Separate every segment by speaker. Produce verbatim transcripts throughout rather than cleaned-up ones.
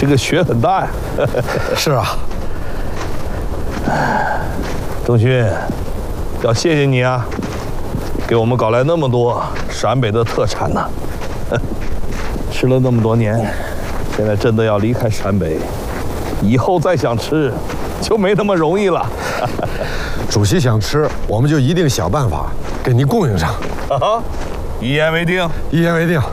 Speaker 1: 这个雪很大呀。
Speaker 2: 是啊，
Speaker 1: 仲勋，要谢谢你啊，给我们搞来那么多陕北的特产呢。吃了那么多年，现在真的要离开陕北，以后再想吃，就没那么容易了。
Speaker 2: 主席想吃，我们就一定想办法给您供应上。
Speaker 1: 啊，一言为定。
Speaker 2: 一言为定。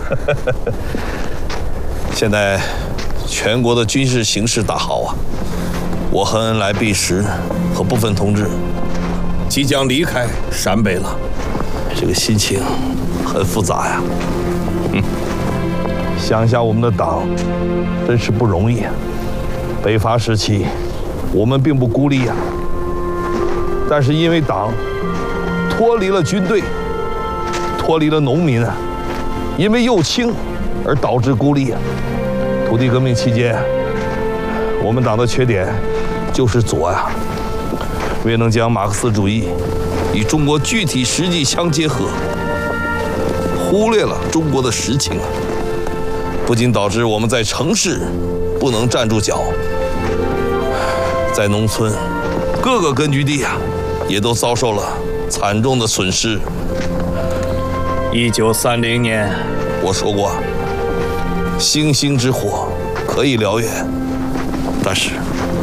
Speaker 1: 现在全国的军事形势大好啊，我和恩来、毕石和部分同志即将离开陕北了，这个心情很复杂呀。嗯，想想我们的党真是不容易啊。北伐时期我们并不孤立呀，但是因为党脱离了军队，脱离了农民啊，因为右倾而导致孤立啊。土地革命期间，我们党的缺点就是左呀，未能将马克思主义与中国具体实际相结合，忽略了中国的实情啊，不仅导致我们在城市不能站住脚，在农村各个根据地啊，也都遭受了惨重的损失。一九三零年，我说过，星星之火可以燎原，但是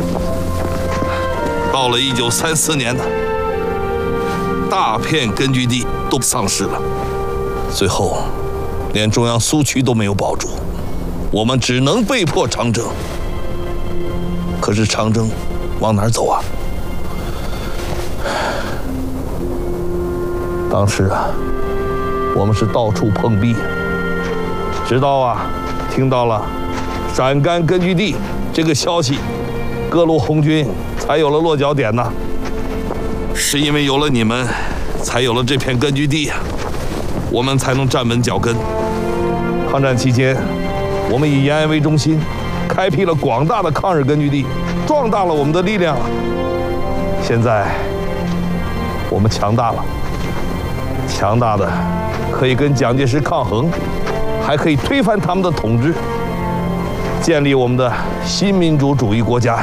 Speaker 1: 到了一九三四年呢，大片根据地都丧失了，最后连中央苏区都没有保住，我们只能被迫长征。可是长征往哪儿走啊？当时啊，我们是到处碰壁，直到啊听到了陕甘根据地这个消息，各路红军才有了落脚点呢。是因为有了你们，才有了这片根据地呀，我们才能站稳脚跟。抗战期间，我们以延安为中心，开辟了广大的抗日根据地，壮大了我们的力量。现在我们强大了，强大的可以跟蒋介石抗衡，还可以推翻他们的统治，建立我们的新民主主义国家。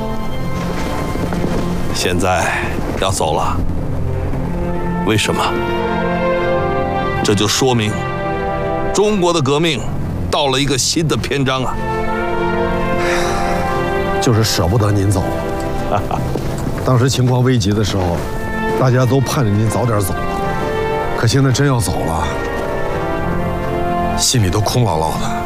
Speaker 1: 现在要走了，为什么？这就说明中国的革命到了一个新的篇章啊！
Speaker 2: 就是舍不得您走。当时情况危急的时候，大家都盼着您早点走，可现在真要走了，心里都空落落的。